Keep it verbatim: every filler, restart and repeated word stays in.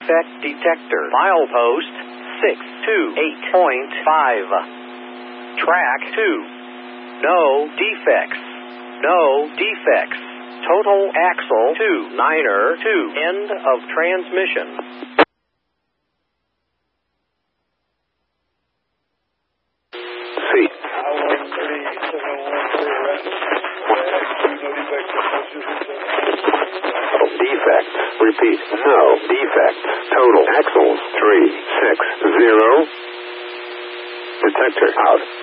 defect detector. Milepost six two eight point five. Track two. No defects. No defects. Total axle two. Niner two. End of transmission. C. Defect. Repeat. No defect. Total axles three six zero. Detector out.